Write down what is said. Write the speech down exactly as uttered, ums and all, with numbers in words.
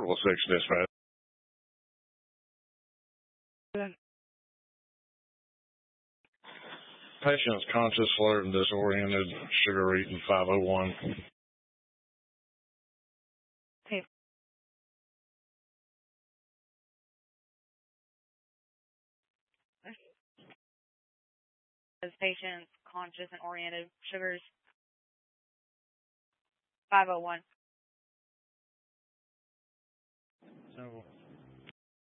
Portable six dispatch. Patient's conscious, alert, and disoriented, sugar eating five oh one. Okay. As patients conscious and oriented, sugars five oh one. So